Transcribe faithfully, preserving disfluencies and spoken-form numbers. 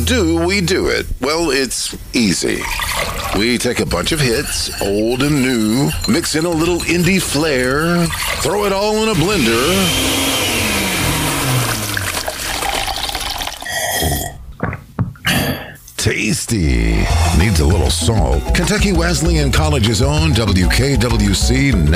do we do it? Well, it's easy. We take a bunch of hits, old and new, mix in a little indie flair, throw it all in a blender. Tasty. Needs a little salt. Kentucky Wesleyan College's own W K W C